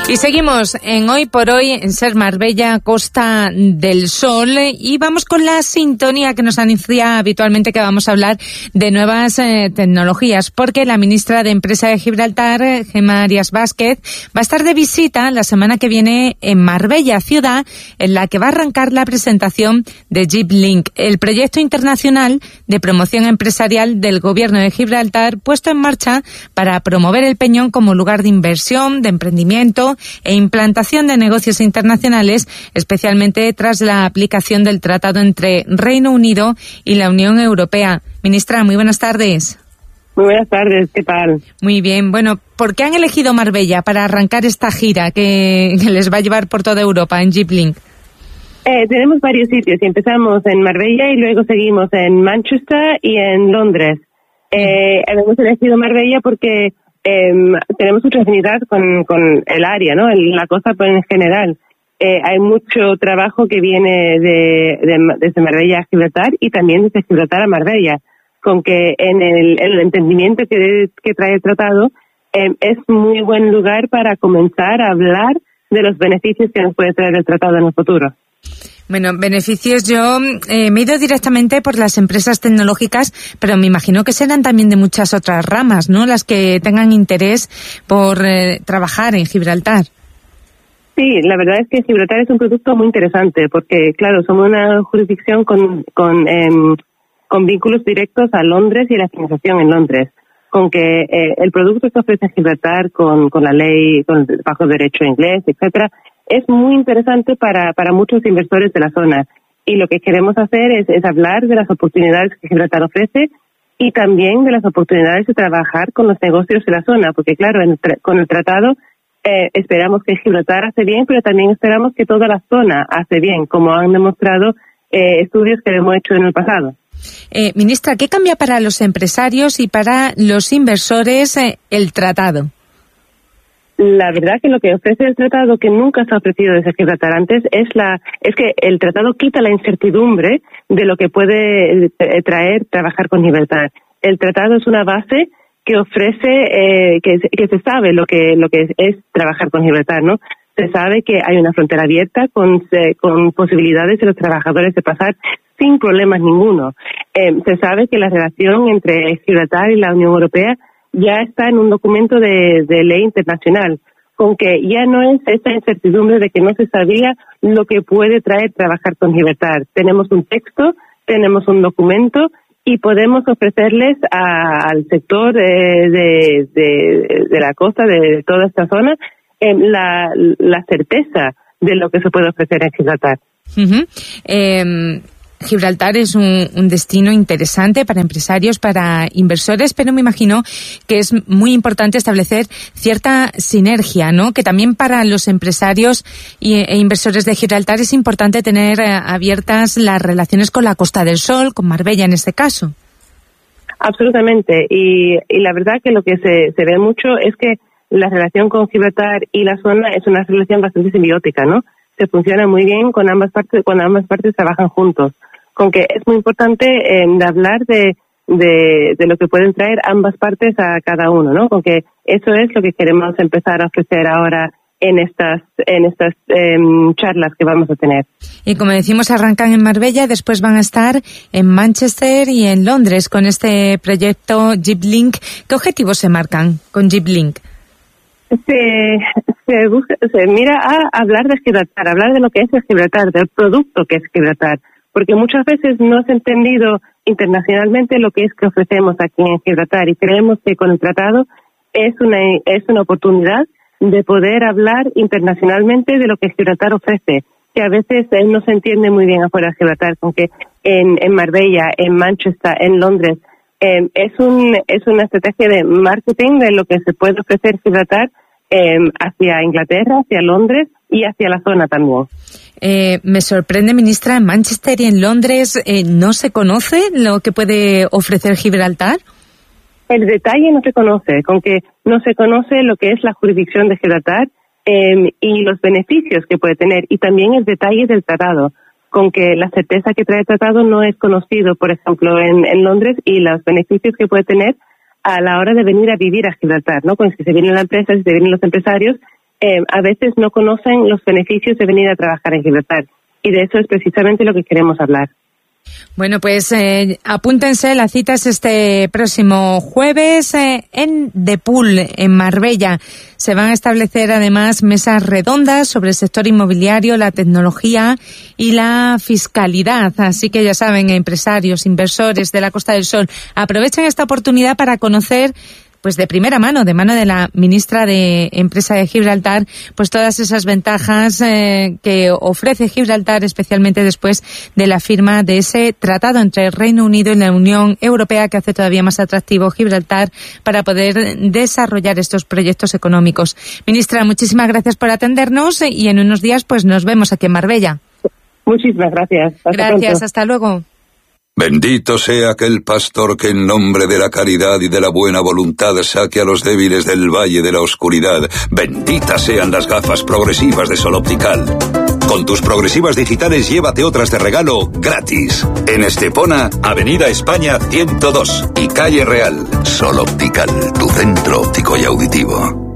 Y seguimos en Hoy por Hoy en Ser Marbella, Costa del Sol, y vamos con la sintonía que nos anuncia habitualmente que vamos a hablar de nuevas tecnologías, porque la ministra de Empresa de Gibraltar, Gemma Arias Vázquez, va a estar de visita la semana que viene en Marbella, ciudad en la que va a arrancar la presentación de JIP-Link, el proyecto internacional de promoción empresarial del Gobierno de Gibraltar, puesto en marcha para promover el Peñón como lugar de inversión, de emprendimiento e implantación de negocios internacionales, especialmente tras la aplicación del tratado entre Reino Unido y la Unión Europea. Ministra, muy buenas tardes. Muy buenas tardes, ¿qué tal? Muy bien. Bueno, ¿por qué han elegido Marbella para arrancar esta gira que les va a llevar por toda Europa en JIP-Link? Tenemos varios sitios y empezamos en Marbella y luego seguimos en Manchester y en Londres. Hemos elegido Marbella porque tenemos mucha afinidad con el área, ¿no? La costa en general. Hay mucho trabajo que viene desde Marbella a Gibraltar y también desde Gibraltar a Marbella, con que en el entendimiento que trae el tratado es muy buen lugar para comenzar a hablar de los beneficios que nos puede traer el tratado en el futuro. Bueno, beneficios, yo me he ido directamente por las empresas tecnológicas, pero me imagino que serán también de muchas otras ramas, ¿no?, las que tengan interés por trabajar en Gibraltar. Sí, la verdad es que Gibraltar es un producto muy interesante porque, claro, somos una jurisdicción con vínculos directos a Londres y a la financiación en Londres, con que el producto que ofrece Gibraltar con la ley, con el bajo derecho inglés, etcétera, es muy interesante para muchos inversores de la zona. Y lo que queremos hacer es hablar de las oportunidades que Gibraltar ofrece y también de las oportunidades de trabajar con los negocios de la zona, porque claro, con el tratado esperamos que Gibraltar hace bien, pero también esperamos que toda la zona hace bien, como han demostrado estudios que hemos hecho en el pasado. Ministra, ¿qué cambia para los empresarios y para los inversores el tratado? La verdad que lo que ofrece el tratado, que nunca se ha ofrecido desde Gibraltar antes, es que el tratado quita la incertidumbre de lo que puede traer trabajar con Gibraltar. El tratado es una base que ofrece, que se sabe lo que es trabajar con Gibraltar, ¿no? Se sabe que hay una frontera abierta con posibilidades de los trabajadores de pasar sin problemas ninguno. Se sabe que la relación entre Gibraltar y la Unión Europea ya está en un documento de ley internacional, con que ya no es esa incertidumbre de que no se sabía lo que puede traer trabajar con Gibraltar. Tenemos un texto, tenemos un documento y podemos ofrecerles al sector de la costa, de toda esta zona, la certeza de lo que se puede ofrecer en Gibraltar. Gibraltar es un destino interesante para empresarios, para inversores, pero me imagino que es muy importante establecer cierta sinergia, ¿no? Que también para los empresarios e inversores de Gibraltar es importante tener abiertas las relaciones con la Costa del Sol, con Marbella en este caso. Absolutamente. Y la verdad que lo que se ve mucho es que la relación con Gibraltar y la zona es una relación bastante simbiótica, ¿no? Se funciona muy bien con ambas partes, cuando ambas partes trabajan juntos. Con que es muy importante hablar de lo que pueden traer ambas partes a cada uno, ¿no? Con que eso es lo que queremos empezar a ofrecer ahora en estas charlas que vamos a tener. Y como decimos, arrancan en Marbella, después van a estar en Manchester y en Londres con este proyecto JIP-Link. ¿Qué objetivos se marcan con JIP-Link? Se mira a hablar de Gibraltar, hablar de lo que es el Gibraltar, del producto que es Gibraltar, porque muchas veces no se ha entendido internacionalmente lo que es que ofrecemos aquí en Gibraltar y creemos que con el tratado es una oportunidad de poder hablar internacionalmente de lo que Gibraltar ofrece, que a veces no se entiende muy bien afuera de Gibraltar, con que en Marbella, en Manchester, en Londres, es una estrategia de marketing de lo que se puede ofrecer Gibraltar hacia Inglaterra, hacia Londres y hacia la zona también. Me sorprende, ministra, en Manchester y en Londres ¿no se conoce lo que puede ofrecer Gibraltar? El detalle no se conoce, con que no se conoce lo que es la jurisdicción de Gibraltar y los beneficios que puede tener, y también el detalle del tratado, con que la certeza que trae el tratado no es conocido, por ejemplo, en Londres, y los beneficios que puede tener a la hora de venir a vivir a Gibraltar, ¿no? Con que se vienen las empresas, se vienen los empresarios, a veces no conocen los beneficios de venir a trabajar en Gibraltar. Y de eso es precisamente lo que queremos hablar. Bueno, pues apúntense, la cita es este próximo jueves en The Pool, en Marbella. Se van a establecer además mesas redondas sobre el sector inmobiliario, la tecnología y la fiscalidad. Así que ya saben, empresarios, inversores de la Costa del Sol, aprovechen esta oportunidad para conocer, pues de primera mano, de mano de la ministra de Empresa de Gibraltar, pues todas esas ventajas que ofrece Gibraltar, especialmente después de la firma de ese tratado entre el Reino Unido y la Unión Europea, que hace todavía más atractivo Gibraltar para poder desarrollar estos proyectos económicos. Ministra, muchísimas gracias por atendernos y en unos días pues nos vemos aquí en Marbella. Muchísimas gracias. Gracias, hasta luego. Bendito sea aquel pastor que en nombre de la caridad y de la buena voluntad saque a los débiles del valle de la oscuridad. Benditas sean las gafas progresivas de Sol Optical. Con tus progresivas digitales llévate otras de regalo gratis. En Estepona, Avenida España 102 y Calle Real. Sol Optical, tu centro óptico y auditivo.